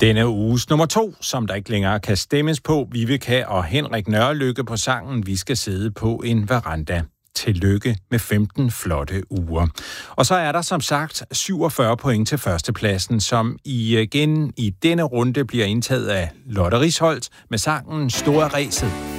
Denne uges nummer 2, som der ikke længere kan stemmes på, Viveka og Henrik Nørrelykke på sangen Vi skal sidde på en veranda. Tillykke med 15 flotte uger. Og så er der som sagt 47 point til førstepladsen, som igen i denne runde bliver indtaget af Lotte Risholdt med sangen Store Ræset.